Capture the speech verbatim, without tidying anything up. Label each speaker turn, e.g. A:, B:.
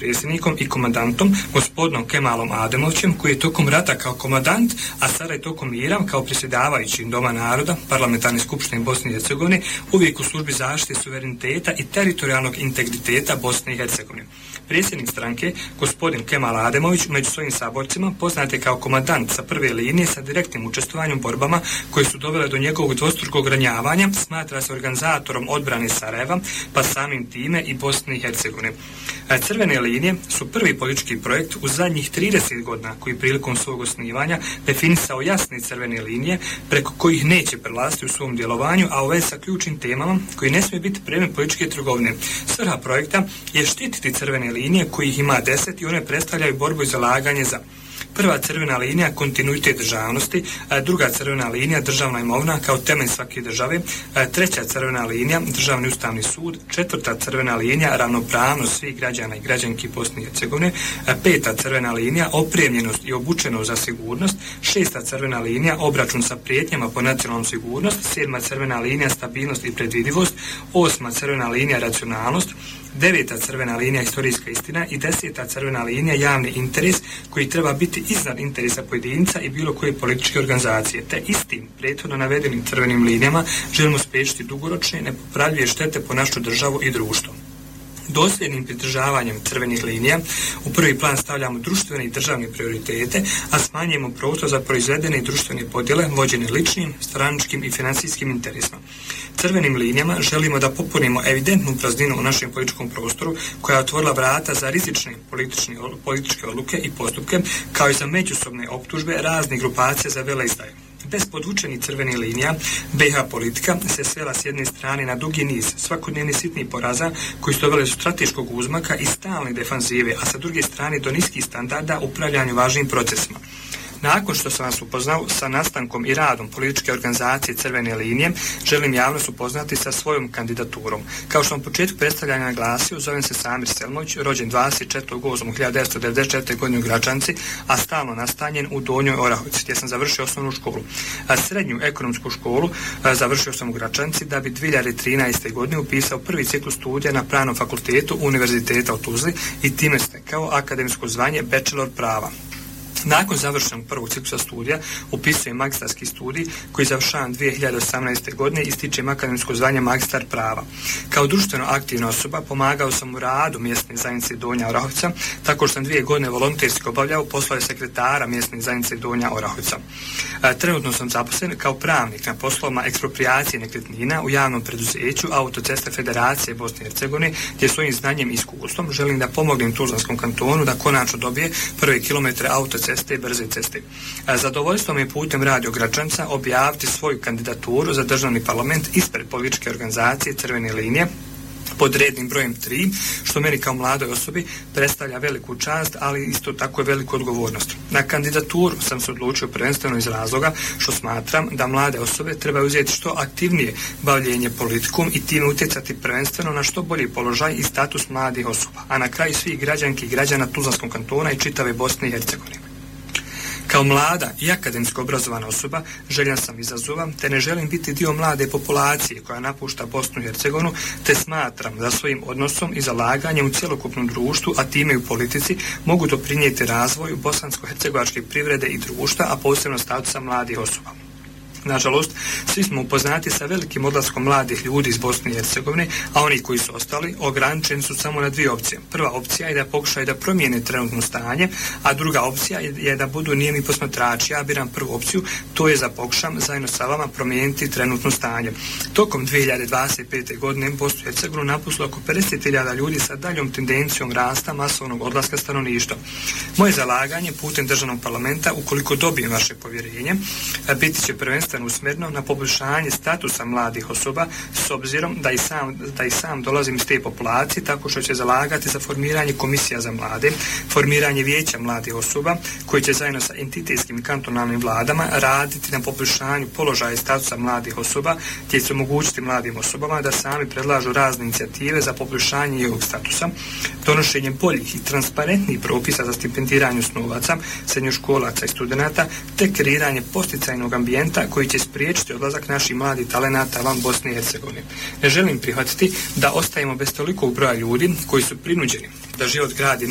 A: predsjednikom i komandantom gospodinom Kemalom Ademovićem, koji je tokom rata kao komandant, a sada je tokom mira kao predsjedavajući Doma naroda Parlamentarne skupštine Bosne i Hercegovine uvijek u službi zaštite suvereniteta i teritorijalnog integriteta Bosne i Hercegovine. Predsjednik stranke, gospodin Kemal Ademović, među svojim saborcima poznat je kao komandant sa prve linije sa direktnim učestvovanjem u borbama koje su dovele do njegovog dvostrukog ranjavanja, smatra se organizatorom odbrane Sarajeva, pa samim time i Bosne i Hercegovine. Crvene linije su prvi politički projekt u zadnjih trideset godina koji prilikom svog osnivanja definisao jasne crvene linije preko kojih neće prelaziti u svom djelovanju, a u vezi sa ključnim temama koji ne smije biti predmet političke trgovine. Svrha projekta je štititi crvene linije kojih ima deset i one predstavljaju borbu i zalaganje za: prva crvena linija kontinuitet državnosti, druga crvena linija državna imovina kao temelj svake države, treća crvena linija državni ustavni sud, četvrta crvena linija ravnopravnost svih građana i građanki Bosne i Hercegovine, peta crvena linija opremljenost i obučenost za sigurnost, šesta crvena linija obračun sa prijetnjama po nacionalnu sigurnost, sedma crvena linija stabilnost i predvidivost, osma crvena linija racionalnost, deveta crvena linija historijska istina i deseta crvena linija javni interes koji treba biti iznad interesa pojedinca i bilo koje političke organizacije. Te istim prethodno navedenim crvenim linijama želimo spriječiti dugoročne nepopravljive štete po našu državu i društvo. Dosljednim pridržavanjem crvenih linija u prvi plan stavljamo društvene i državne prioritete, a smanjujemo prostor za proizvedene i društvene podjele vođene ličnim, stranačkim i financijskim interesima. Crvenim linijama želimo da popunimo evidentnu prazninu u našem političkom prostoru koja je otvorila vrata za rizične političke odluke i postupke, kao i za međusobne optužbe raznih grupacija za veleizdaju. Bez podvučenih crvenih linija, B iH politika se svela s jedne strane na dugi niz svakodnevnih sitnih poraza koji su doveli do strateškog uzmaka i stalne defanzive, a sa druge strane do niskih standarda upravljanju važnim procesima. Nakon što sam vas upoznao sa nastankom i radom političke organizacije Crvene linije, želim javnost upoznati sa svojom kandidaturom. Kao što sam u početku predstavljanja naglasio, zovem se Samir Selmović, rođen dvadeset četvrtog osmog hiljadu devetsto devedeset četvrte. godine u Gračanci, a stalno nastanjen u Donjoj Orahovici, gdje sam završio osnovnu školu. A srednju ekonomsku školu a, završio sam u Gračanci, da bi dvije hiljade trinaeste. godine upisao prvi ciklus studija na Pravnom fakultetu Univerziteta u Tuzli i time stekao akademsko zvanje bachelor prava. Nakon završenog prvog ciklusa studija upisujem magistarski studij koji završavam dvije hiljade osamnaeste. godine i stičem akademsko zvanje magistar prava. Kao društveno aktivna osoba pomagao sam u radu mjesne zajednice Donja Orahovica, tako što sam dvije godine volonterski obavljao poslove sekretara mjesne zajednice Donja Orahovica. E, trenutno sam zaposlen kao pravnik na poslovima eksproprijacije nekretnina u javnom preduzeću Autoceste Federacije Bosne i Hercegovine, gdje svojim znanjem i iskustvom želim da pomognem Tuzlanskom kantonu da konačno dobije prve kilometre autoceste ceste i brze ceste. Zadovoljstvo mi je putem Radio Gračanca objaviti svoju kandidaturu za državni parlament ispred političke organizacije Crvene linije pod rednim brojem tri, što meni kao mladoj osobi predstavlja veliku čast, ali isto tako i veliku odgovornost. Na kandidaturu sam se odlučio prvenstveno iz razloga što smatram da mlade osobe trebaju uzeti što aktivnije bavljenje politikom i time utjecati prvenstveno na što bolji položaj i status mladih osoba, a na kraju svih građanki i građana Tuzlanskog kantona i čitave Bosne i Hercegovine. Kao mlada i akademsko obrazovana osoba željan sam izazova, te ne želim biti dio mlade populacije koja napušta Bosnu i Hercegovinu, te smatram da svojim odnosom i zalaganjem u cjelokupnom društvu, a time i u politici, mogu doprinijeti razvoju bosansko-hercegovačke privrede i društva, a posebno statusa mladih osoba. Nažalost, svi smo upoznati sa velikim odlaskom mladih ljudi iz Bosne i Hercegovine, a oni koji su ostali ograničeni su samo na dvije opcije. Prva opcija je da pokušaju da promijene trenutno stanje, a druga opcija je da budu nijemi posmatrači. Ja biram prvu opciju, to je da pokušam zajedno sa vama promijeniti trenutno stanje. Tokom dvije hiljade dvadeset pete. godine Bosnu i Hercegovinu napustilo oko pedeset hiljada ljudi sa daljom tendencijom rasta masovnog odlaska stanovništva. Moje zalaganje putem državnog parlamenta, ukoliko dobijem vaše povjerenje, biti će prvenstveno usmjereno na poboljšanje statusa mladih osoba, s obzirom da i sam, da i sam dolazim iz te populacije, tako što će zalagati za formiranje komisija za mlade, formiranje vijeća mladih osoba, koji će zajedno sa entitetskim i kantonalnim vladama raditi na poboljšanju položaja i statusa mladih osoba, gdje će omogućiti mladim osobama da sami predlažu razne inicijative za poboljšanje njihovog statusa, donošenjem boljih i transparentnih propisa za stipendiranje osnovaca, srednjoškolaca i studenata, te kreiranje posticajnog ambijenta koji će spriječiti odlazak naših mladih talenata van Bosne i Hercegovine. Ne želim prihvatiti da ostajemo bez tolikog broja ljudi koji su prinuđeni da život gradi